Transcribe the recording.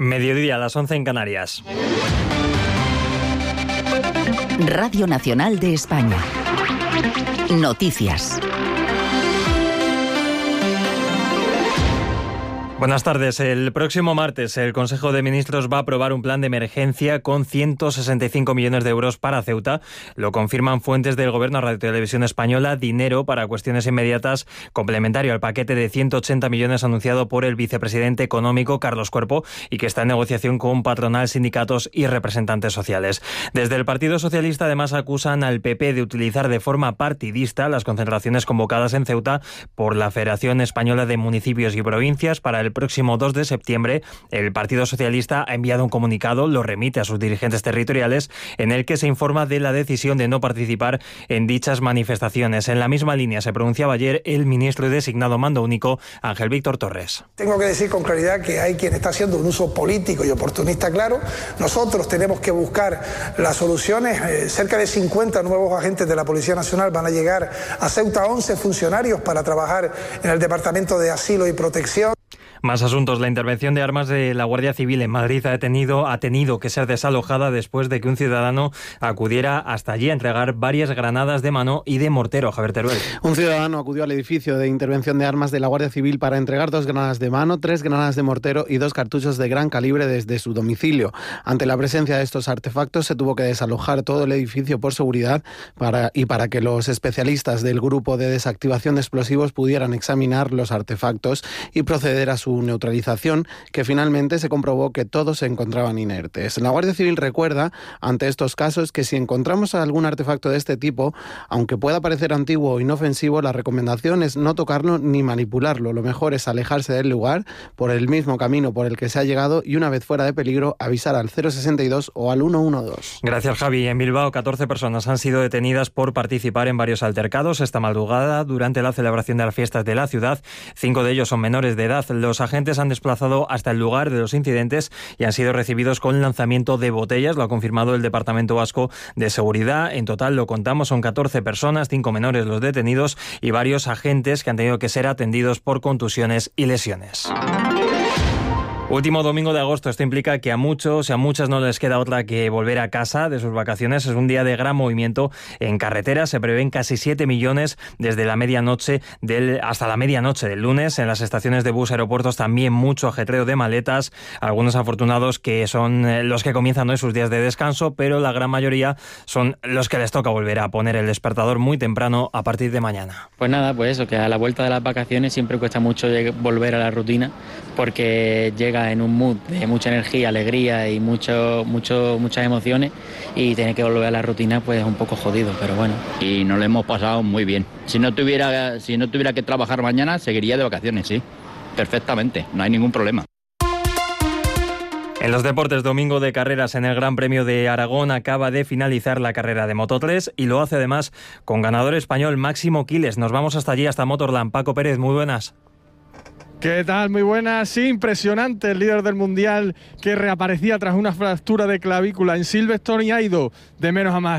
Mediodía, a las 11 en Canarias. Radio Nacional de España. Noticias. Buenas tardes. El próximo martes el Consejo de Ministros va a aprobar un plan de emergencia con 165 millones de euros para Ceuta. Lo confirman fuentes del Gobierno. Radio Televisión Española. Dinero para cuestiones inmediatas complementario al paquete de 180 millones anunciado por el vicepresidente económico Carlos Cuerpo y que está en negociación con patronal, sindicatos y representantes sociales. Desde el Partido Socialista además acusan al PP de utilizar de forma partidista las concentraciones convocadas en Ceuta por la Federación Española de Municipios y Provincias para el próximo 2 de septiembre. El Partido Socialista ha enviado un comunicado, lo remite a sus dirigentes territoriales, en el que se informa de la decisión de no participar en dichas manifestaciones. En la misma línea se pronunciaba ayer el ministro designado mando único, Ángel Víctor Torres. Tengo que decir con claridad que hay quien está haciendo un uso político y oportunista claro. Nosotros tenemos que buscar las soluciones. Cerca de 50 nuevos agentes de la Policía Nacional van a llegar a Ceuta, 11 funcionarios para trabajar en el Departamento de Asilo y Protección. Más asuntos. La intervención de armas de la Guardia Civil en Madrid ha tenido que ser desalojada después de que un ciudadano acudiera hasta allí a entregar varias granadas de mano y de mortero. Javier Teruel. Un ciudadano acudió al edificio de intervención de armas de la Guardia Civil para entregar 2 granadas de mano, 3 granadas de mortero y 2 cartuchos de gran calibre desde su domicilio. Ante la presencia de estos artefactos se tuvo que desalojar todo el edificio por seguridad para que los especialistas del grupo de desactivación de explosivos pudieran examinar los artefactos y proceder a su neutralización, que finalmente se comprobó que todos se encontraban inertes. La Guardia Civil recuerda ante estos casos que si encontramos algún artefacto de este tipo, aunque pueda parecer antiguo o inofensivo, la recomendación es no tocarlo ni manipularlo. Lo mejor es alejarse del lugar por el mismo camino por el que se ha llegado y una vez fuera de peligro avisar al 062 o al 112. Gracias, Javi. En Bilbao 14 personas han sido detenidas por participar en varios altercados esta madrugada durante la celebración de las fiestas de la ciudad. 5 de ellos son menores de edad. Los agentes han desplazado hasta el lugar de los incidentes y han sido recibidos con lanzamiento de botellas. Lo ha confirmado el Departamento Vasco de Seguridad. En total, lo contamos, son 14 personas, 5 menores los detenidos y varios agentes que han tenido que ser atendidos por contusiones y lesiones. Último domingo de agosto. Esto implica que a muchos y a muchas no les queda otra que volver a casa de sus vacaciones. Es un día de gran movimiento en carretera. Se prevén casi 7 millones desde la medianoche hasta la medianoche del lunes. En las estaciones de bus, aeropuertos, también mucho ajetreo de maletas. Algunos afortunados que son los que comienzan hoy sus días de descanso, pero la gran mayoría son los que les toca volver a poner el despertador muy temprano a partir de mañana. Pues nada, pues eso, que a la vuelta de las vacaciones siempre cuesta mucho volver a la rutina, porque llega en un mood de mucha energía, alegría y muchas emociones, y tener que volver a la rutina pues es un poco jodido, pero bueno. Y nos lo hemos pasado muy bien. Si no tuviera que trabajar mañana, seguiría de vacaciones, sí, perfectamente, no hay ningún problema. En los deportes, domingo de carreras en el Gran Premio de Aragón. Acaba de finalizar la carrera de Moto3 y lo hace además con ganador español Máximo Quiles. Nos vamos hasta allí, hasta Motorland. Paco Pérez, muy buenas. ¿Qué tal? Muy buenas. Sí, impresionante el líder del Mundial que reaparecía tras una fractura de clavícula en Silverstone y ha ido de menos a más.